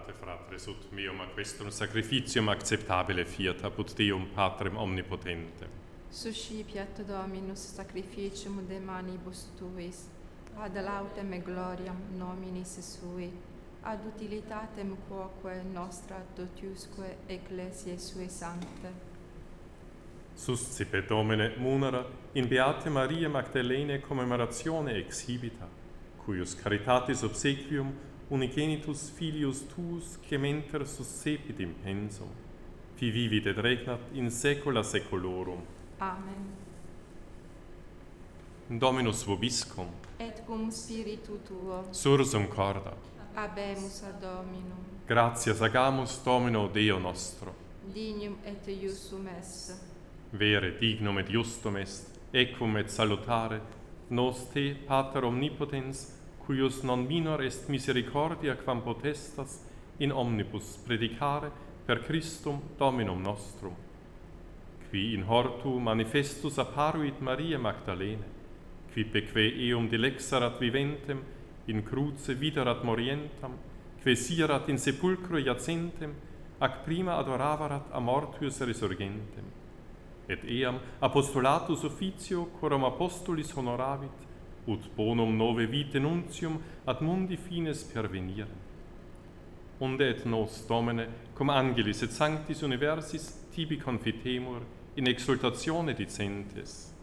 Puritate fratres ut meum a questum sacrificium acceptabile fiat apud Deum Patrem omnipotentem. Suscipiat Dominus sacrificium de manibus tuis, ad lautem e gloriam nominis sui, ad utilitatem quoque nostra totiusque ecclesiae sue sancte. Suscipe Domine munera in Beate Maria Magdalene commemoratione exhibita, cuius caritatis obsequium unigenitus filius tuus clementer suscepit in pensum, qui vivit et regnat in saecula saeculorum. Amen. Dominus vobiscum, Et cum spiritu tuo, sursum corda, habemus ad Dominum, gratias agamus Domino Deo nostro. dignum et iusum est. Vere dignum et justum est, equum et salutare, nos te, Pater omnipotens, cuius non minor est misericordia quam potestas in omnibus predicare per Christum Dominum nostrum, qui in hortu manifestus apparuit Maria Magdalene, qui peque eum dilexerat viventem, in cruce viderat morientam, que sierat in sepulcro iacentem, ac prima adoravarat a mortuis resurgentem, et eam apostolatus officio coram apostolis honoravit, ut bonum nove vitae nuntium ad mundi fines pervenire. Unde et nos, Domine, cum angelis et sanctis universis tibi confitemur in exultatione dicentes.